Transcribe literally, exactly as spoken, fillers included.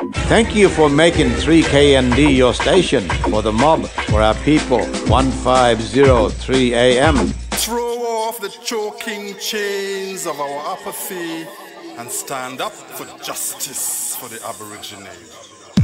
Thank you for making three K N D your station. For the mob, for our people, fifteen oh three A M. Throw off the choking chains of our apathy and stand up for justice for the Aborigines.